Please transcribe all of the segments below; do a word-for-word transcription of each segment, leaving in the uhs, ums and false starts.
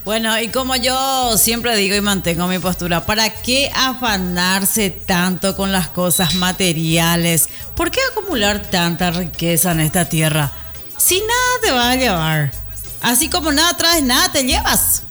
Bueno, y como yo siempre digo y mantengo mi postura, ¿para qué afanarse tanto con las cosas materiales? ¿Por qué acumular tanta riqueza en esta tierra? Si nada te va a llevar. Así como nada traes, nada te llevas.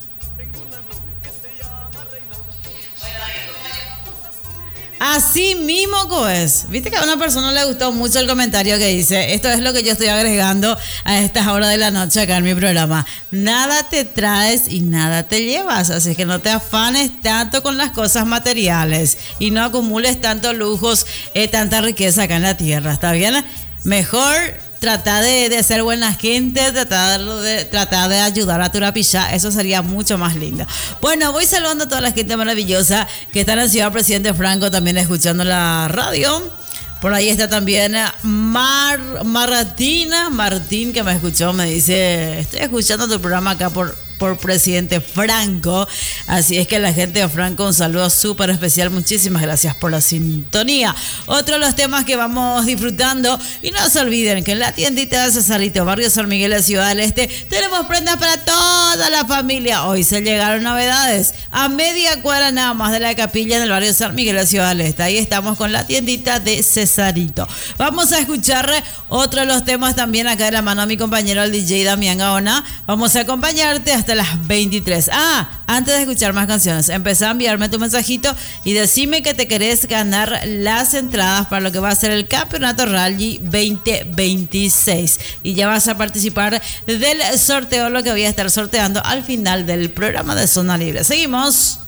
Así mismo es. Viste que a una persona le gustó mucho el comentario que dice, esto es lo que yo estoy agregando a estas horas de la noche acá en mi programa. Nada te traes y nada te llevas, así que no te afanes tanto con las cosas materiales y no acumules tantos lujos, eh, tanta riqueza acá en la tierra, ¿está bien? Mejor trata de, de ser buena gente, tratar de, tratar de ayudar a tu rapilla, eso sería mucho más lindo. Bueno, voy saludando a toda la gente maravillosa que está en la ciudad Presidente Franco, también escuchando la radio. Por ahí está también Mar, Martina Martín, que me escuchó, me dice, estoy escuchando tu programa acá por... por Presidente Franco, así es que la gente de Franco, un saludo súper especial, muchísimas gracias por la sintonía. Otro de los temas que vamos disfrutando, y no se olviden que en la tiendita de Cesarito, barrio San Miguel de Ciudad del Este, tenemos prendas para toda la familia. Hoy se llegaron novedades, a media cuadra nada más de la capilla en el barrio San Miguel de Ciudad del Este, ahí estamos con la tiendita de Cesarito. Vamos a escuchar otro de los temas también acá de la mano a mi compañero el D J Damián Gaona. Vamos a acompañarte hasta las veintitrés. Ah, antes de escuchar más canciones, empezá a enviarme tu mensajito y decime que te querés ganar las entradas para lo que va a ser el Campeonato Rally veinte veintiséis. Y ya vas a participar del sorteo, lo que voy a estar sorteando al final del programa de Zona Libre. Seguimos.